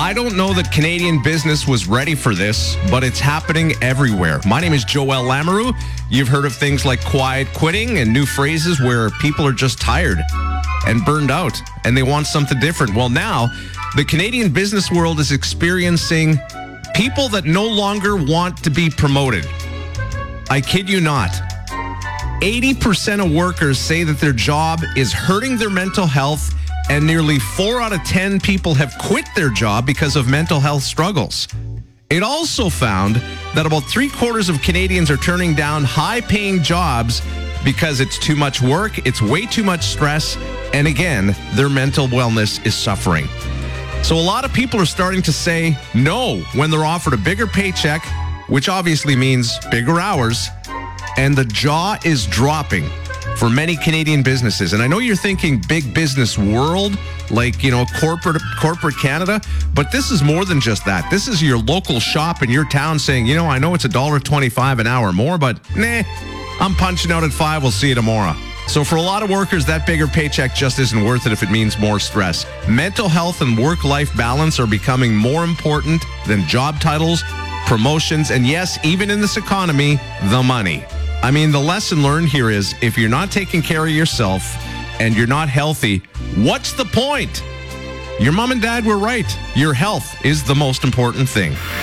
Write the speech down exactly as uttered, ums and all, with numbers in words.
I don't know that Canadian business was ready for this, but it's happening everywhere. My name is Joel Lamoureux. You've heard of things like quiet quitting and new phrases where people are just tired and burned out and they want something different. Well, now the Canadian business world is experiencing people that no longer want to be promoted. I kid you not. eighty percent of workers say that their job is hurting their mental health, and nearly four out of ten people have quit their job because of mental health struggles. It also found that about three quarters of Canadians are turning down high-paying jobs because it's too much work, it's way too much stress, and again, their mental wellness is suffering. So a lot of people are starting to say no when they're offered a bigger paycheck, which obviously means bigger hours, and the jaw is dropping for many Canadian businesses. And I know you're thinking big business world, like, you know, corporate corporate Canada, but this is more than just that. This is your local shop in your town saying, you know, I know it's one dollar twenty-five an hour more, but nah, I'm punching out at five. We'll see you tomorrow. So for a lot of workers, that bigger paycheck just isn't worth it if it means more stress. Mental health and work-life balance are becoming more important than job titles, promotions, and yes, even in this economy, the money. I mean, the lesson learned here is if you're not taking care of yourself and you're not healthy, what's the point? Your mom and dad were right. Your health is the most important thing.